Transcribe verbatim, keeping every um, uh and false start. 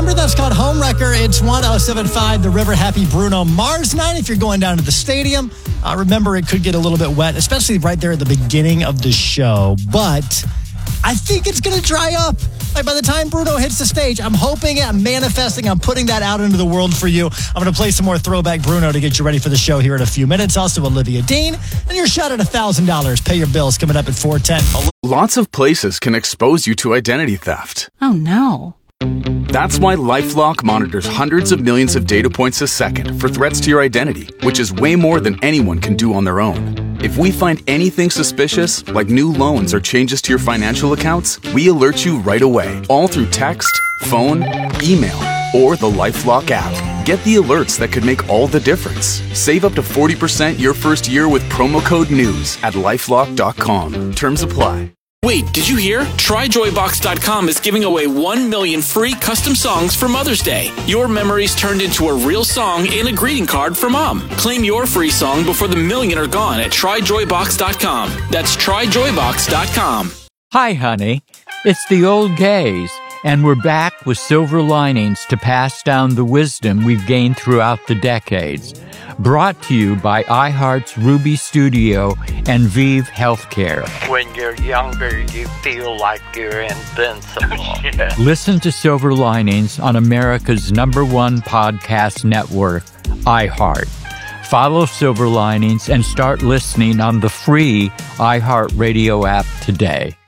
record that's called Homewrecker. It's one oh seven point five The River. Happy Bruno Mars night. If you're going down to the stadium, uh, remember it could get a little bit wet, especially right there at the beginning of the show. But I think it's going to dry up. Like by the time Bruno hits the stage, I'm hoping, I'm manifesting, I'm putting that out into the world for you. I'm going to play some more Throwback Bruno to get you ready for the show here in a few minutes. Also, Olivia Dean. And your shot at one thousand dollars. Pay your bills coming up at four ten. Lots of places can expose you to identity theft. Oh, no. That's why LifeLock monitors hundreds of millions of data points a second for threats to your identity, which is way more than anyone can do on their own. If we find anything suspicious, like new loans or changes to your financial accounts, we alert you right away, all through text, phone, email, or the LifeLock app. Get the alerts that could make all the difference. Save up to forty percent your first year with promo code NEWS at lifelock dot com. Terms apply. Wait, did you hear? Try Joy Box dot com is giving away one million free custom songs for Mother's Day. Your memories turned into a real song and a greeting card for Mom. Claim your free song before the million are gone at Try Joy Box dot com. That's Try Joy Box dot com. Hi, honey. It's the old gays, and we're back with silver linings to pass down the wisdom we've gained throughout the decades. Brought to you by iHeart's Ruby Studio and Vive Healthcare. When you're younger, you feel like you're invincible. Yeah. Listen to Silver Linings on America's number one podcast network, iHeart. Follow Silver Linings and start listening on the free iHeartRadio app today.